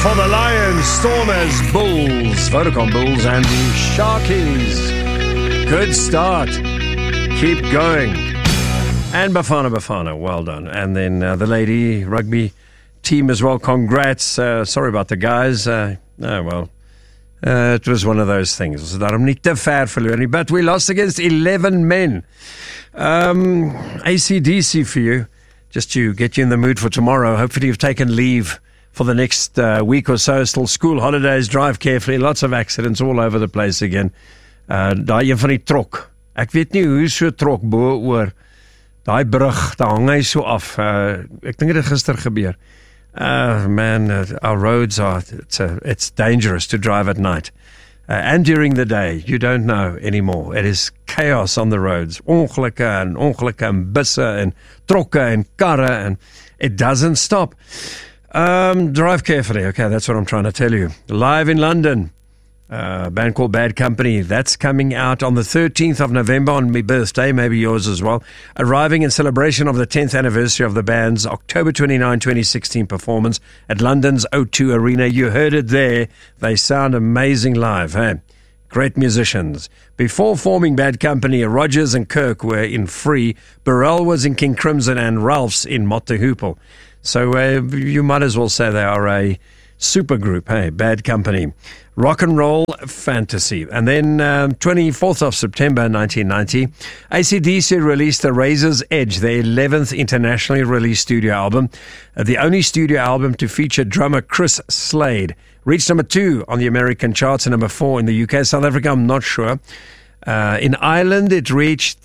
for the Lions, Stormers, Bulls, Vodacom Bulls and the Sharkies. Good start. Keep going. And Bafana, well done. And then the lady rugby team as well, congrats. Sorry about the guys. It was one of those things. Daarom nie te ver verloor nie, but we lost against 11 men. AC/DC for you, just to get you in the mood for tomorrow. Hopefully you've taken leave for the next week or so. Still school holidays, drive carefully. Lots of accidents all over the place again. Daai een van die trok. Ek weet nie hoe so trok bo oor daai brug, daar hang hy so af. Ek dink dit het gister gebeur. Man, our roads are, it's dangerous to drive at night. And during the day, you don't know anymore. It is chaos on the roads. Ongelukke en busse en trokke en karre, and it doesn't stop. Drive carefully. Okay, that's what I'm trying to tell you. Live in London, a band called Bad Company. That's coming out on the 13th of November on my birthday, maybe yours as well. Arriving in celebration of the 10th anniversary of the band's October 29, 2016 performance at London's O2 Arena. You heard it there. They sound amazing live, hey? Great musicians. Before forming Bad Company, Rogers and Kirk were in Free, Burrell was in King Crimson, and Ralph's in Mott the Hoople. So you might as well say they are a super group, hey, Bad Company. Rock and Roll Fantasy. And then 24th of September 1990, AC/DC released The Razor's Edge, their 11th internationally released studio album, the only studio album to feature drummer Chris Slade. Reached number 2 on the American charts and number 4 in the UK. South Africa, I'm not sure. In Ireland, it reached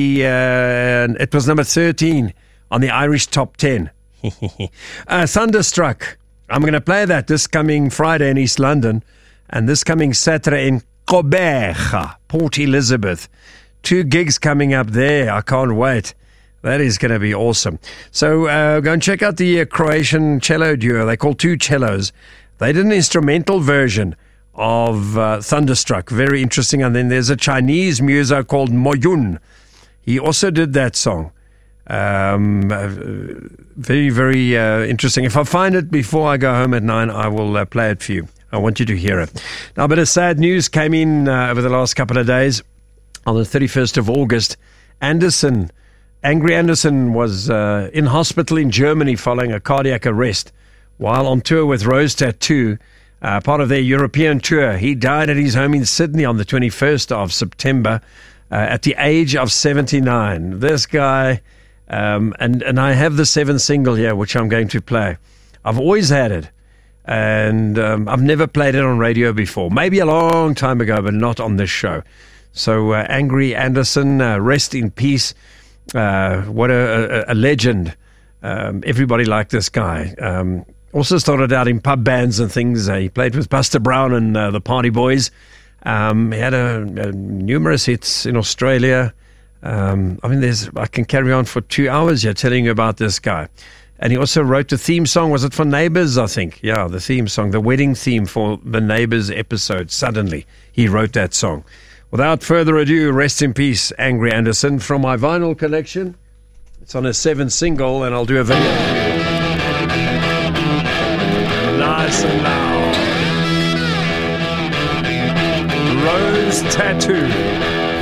it was number 13 on the Irish top 10. Thunderstruck. I'm going to play that this coming Friday in East London and this coming Saturday in Gqeberha, Port Elizabeth. 2 gigs coming up there. I can't wait. That is going to be awesome. So go and check out the Croatian cello duo. They call 2 cellos. They did an instrumental version of Thunderstruck. Very interesting. And then there's a Chinese muso called Moyun. He also did that song. Very, very interesting. If I find it before I go home at 9, I will play it for you. I want you to hear it. Now, a bit of sad news came in over the last couple of days. On the 31st of August, Angry Anderson was in hospital in Germany following a cardiac arrest while on tour with Rose Tattoo, part of their European tour. He died at his home in Sydney on the 21st of September at the age of 79. This guy... and I have the 7th single here, which I'm going to play. I've always had it, and I've never played it on radio before. Maybe a long time ago, but not on this show. So Angry Anderson, rest in peace. What a legend. Everybody liked this guy. Also started out in pub bands and things. He played with Buster Brown and the Party Boys. He had numerous hits in Australia. I can carry on for 2 hours here telling you about this guy. And he also wrote the theme song. Was it for Neighbours, I think? Yeah, the theme song, the wedding theme for the Neighbours episode. Suddenly, he wrote that song. Without further ado, rest in peace, Angry Anderson. From my vinyl collection, it's on a 7th single, and I'll do a video. Nice and loud. Rose Tattoo.